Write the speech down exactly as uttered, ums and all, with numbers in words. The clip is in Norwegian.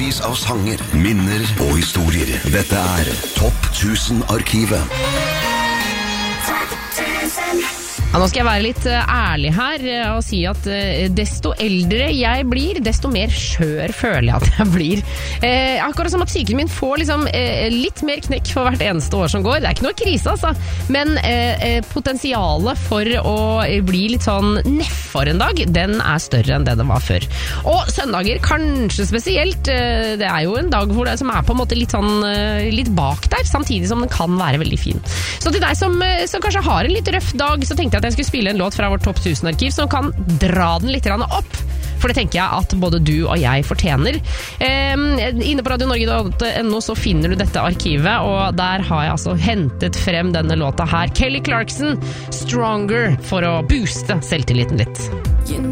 Hundrevis av sanger, minner og historier. Dette er Topp tusen-arkivet. Ja, nå skal jeg være litt uh, ærlig her uh, og si at uh, desto eldre jeg blir, desto mer skjør føler jeg at jeg blir. Uh, akkurat som at sykelen min får liksom, uh, litt mer knekk for hvert eneste år som går. Det er ikke noe krise, altså. Men uh, uh, potensialet for å bli litt sånn nedfor en dag, den er større enn det den var før. Og søndager kanskje spesielt. Uh, det er jo en dag hvor det, som er på en måte litt, sånn, uh, litt bak der, samtidig som den kan være veldig fin. Så til deg som, uh, som kanskje har en litt røff dag, så tenkte jeg at jeg skulle spille en låt fra vårt Topp tusen-arkiv som kan dra den litt opp. For det tenker jeg at både du og jeg fortjener. Eh, inne på radio norge punktum no så finner du dette arkivet, og der har jeg altså hentet frem denne låta her. Kelly Clarkson, Stronger, for å booste selvtilliten litt.